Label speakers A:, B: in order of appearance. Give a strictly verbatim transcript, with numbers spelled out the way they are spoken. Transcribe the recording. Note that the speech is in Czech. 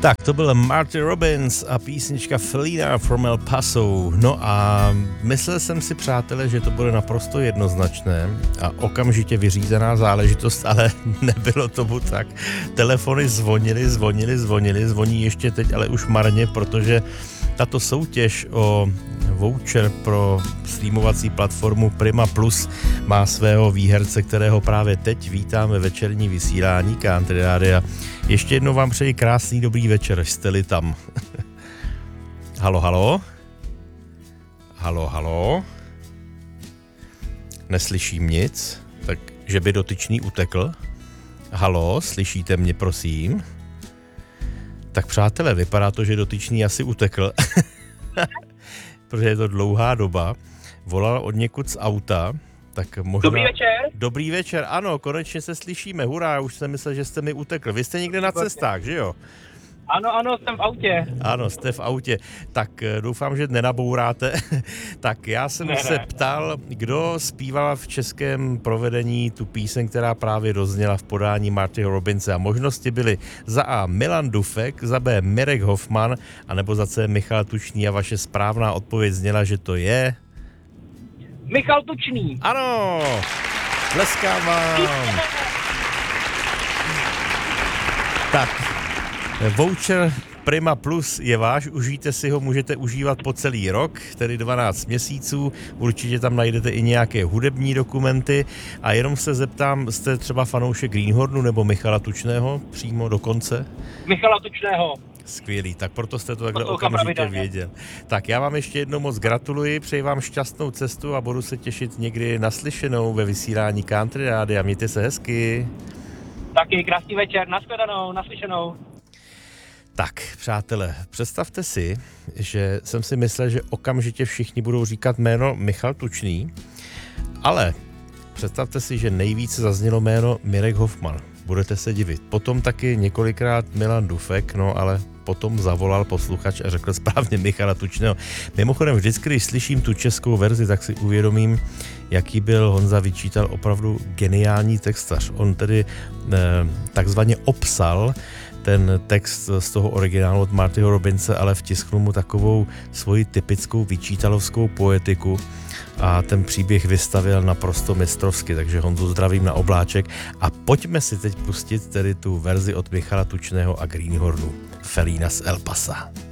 A: Tak to byl Marty Robbins a písnička Felina from El Paso. No a myslel jsem si, přátelé, že to bude naprosto jednoznačné a okamžitě vyřízená záležitost, ale nebylo tomu tak. Telefony zvonily, zvonily, zvonily, zvoní ještě teď, ale už marně, protože tato soutěž o voucher pro streamovací platformu Prima Plus má svého výherce, kterého právě teď vítám ve večerní vysílání Country Rádia. Ještě jednou vám přeji krásný dobrý večer, jste-li tam. Halo, halo? Halo, halo? Neslyším nic, tak že by dotyčný utekl? Halo, slyšíte mě, prosím? Tak přátelé, vypadá to, že dotyčný asi utekl, protože je to dlouhá doba. Volal od někud z auta, tak možná...
B: Dobrý večer.
A: Dobrý večer, ano, konečně se slyšíme, hurá, už jsem myslel, že jste mi utekl. Vy jste někde na cestách, že jo?
B: Ano, ano, jsem v autě.
A: Ano, jste v autě. Tak doufám, že nenabouráte. Tak já jsem
B: ne,
A: se
B: ne.
A: ptal, kdo zpíval v českém provedení tu píseň, která právě dozněla v podání Martyho Robinse. A možnosti byly za A. Milan Dufek, za B. Mirek Hoffman, anebo za C. Michal Tučný. A vaše správná odpověď zněla, že to je...
B: Michal Tučný.
A: Ano, tleskám vám. Tak, voucher Prima Plus je váš, užijte si ho, můžete užívat po celý rok, tedy dvanáct měsíců, určitě tam najdete i nějaké hudební dokumenty a jenom se zeptám, jste třeba fanoušek Greenhornu nebo Michala Tučného přímo do konce?
B: Michala Tučného.
A: Skvělý, tak proto jste to takhle
B: Poslouchám
A: okamžitě
B: pravidelně.
A: věděl. Tak já vám ještě jednou moc gratuluji, přeji vám šťastnou cestu a budu se těšit někdy naslyšenou ve vysílání Country Rádia. Mějte se hezky.
B: Taky krásný večer, nashledanou, naslyšenou.
A: Tak, přátelé, představte si, že jsem si myslel, že okamžitě všichni budou říkat jméno Michal Tučný, ale představte si, že nejvíce zaznělo jméno Mirek Hoffman. Budete se divit. Potom taky několikrát Milan Dufek, no ale potom zavolal posluchač a řekl správně Michala Tučného. Mimochodem vždycky, když slyším tu českou verzi, tak si uvědomím, jaký byl Honza Vyčítal opravdu geniální textař. On tedy eh, takzvaně obsal ten text z toho originálu od Martyho Robinse, ale vtisknul mu takovou svoji typickou vyčítalovskou poetiku a ten příběh vystavil naprosto mistrovsky, takže Honzu zdravím na obláček a pojďme si teď pustit tedy tu verzi od Michala Tučného a Greenhornu. Felina z El Pasa.